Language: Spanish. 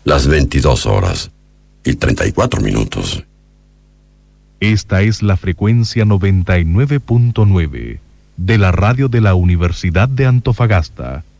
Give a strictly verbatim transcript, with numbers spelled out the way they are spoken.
las veintidós horas y treinta y cuatro minutos. Esta es la frecuencia noventa y nueve punto nueve de la radio de la Universidad de Antofagasta.